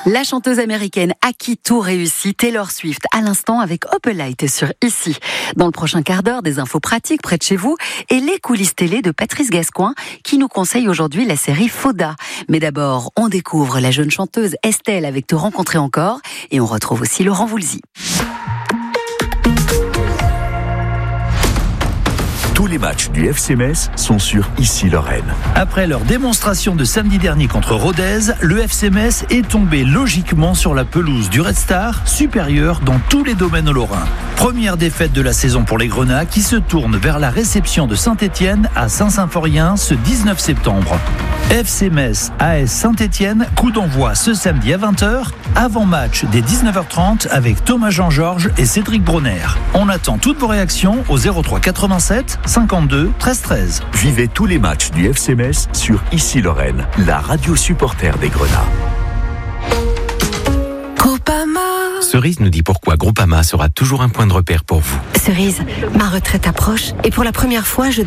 La chanteuse américaine à qui tout réussit, Taylor Swift, à l'instant avec Opelite sur Ici. Dans le prochain quart d'heure, des infos pratiques près de chez vous et les coulisses télé de Patrice Gascoin qui nous conseille aujourd'hui la série Fauda. Mais d'abord, on découvre la jeune chanteuse Estelle avec Te rencontrer encore et on retrouve aussi Laurent Voulzy. Tous les matchs du FC Metz sont sur Ici Lorraine. Après leur démonstration de samedi dernier contre Rodez, le FC Metz est tombé logiquement sur la pelouse du Red Star, supérieur dans tous les domaines lorrains. Première défaite de la saison pour les Grenats qui se tournent vers la réception de Saint-Étienne à Saint-Symphorien ce 19 septembre. FC Metz AS Saint-Étienne, coup d'envoi ce samedi à 20h, avant match dès 19h30 avec Thomas Jean-Georges et Cédric Bronner. On attend toutes vos réactions au 03 87 52 13 13. Vivez tous les matchs du FC Metz sur Ici Lorraine, la radio supporter des Grenats. Groupama. Cerise nous dit pourquoi Groupama sera toujours un point de repère pour vous. Cerise, ma retraite approche et pour la première fois, je